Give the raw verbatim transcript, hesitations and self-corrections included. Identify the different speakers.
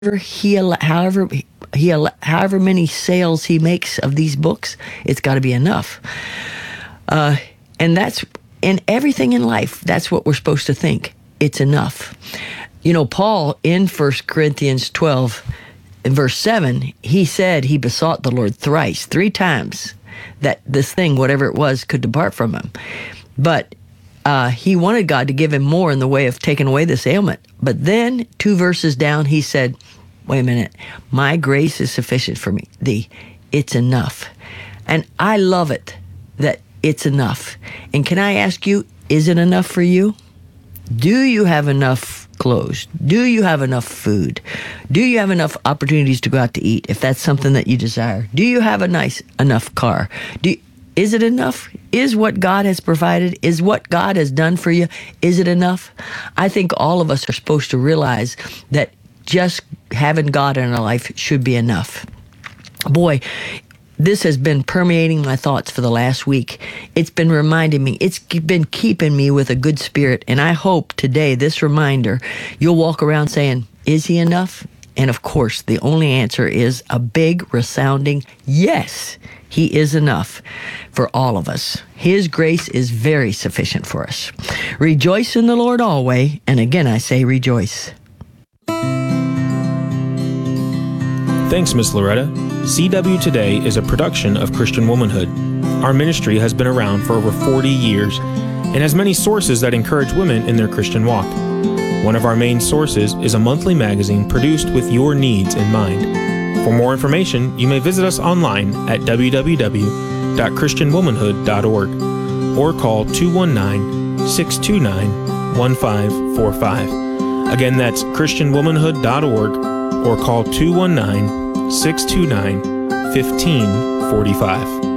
Speaker 1: he however he however many sales he makes of these books, it's got to be enough. Uh, and that's in everything in life. That's what we're supposed to think. It's enough. You know, Paul in First Corinthians twelve, in verse seven, he said he besought the Lord thrice, three times, that this thing, whatever it was, could depart from him. But uh, he wanted God to give him more in the way of taking away this ailment. But then, two verses down, he said, wait a minute, my grace is sufficient for me, thee. It's enough. And I love it that it's enough. And can I ask you, is it enough for you? Do you have enough clothes? Do you have enough food? Do you have enough opportunities to go out to eat, if that's something that you desire? Do you have a nice enough car? Do you, is it enough? Is what God has provided, is what God has done for you, is it enough? I think all of us are supposed to realize that just having God in our life should be enough. Boy, this has been permeating my thoughts for the last week. It's been reminding me, it's been keeping me with a good spirit, and I hope today, this reminder, you'll walk around saying, is he enough? And of course, the only answer is a big, resounding yes. He is enough for all of us. His grace is very sufficient for us. Rejoice in the Lord always, and again I say rejoice.
Speaker 2: Thanks, Miss Loretta. C W Today is a production of Christian Womanhood. Our ministry has been around for over forty years and has many sources that encourage women in their Christian walk. One of our main sources is a monthly magazine produced with your needs in mind. For more information, you may visit us online at w w w dot christian womanhood dot org or call two one nine, six two nine, one five four five. Again, that's christian womanhood dot org or call two one nine, six two nine, one five four five.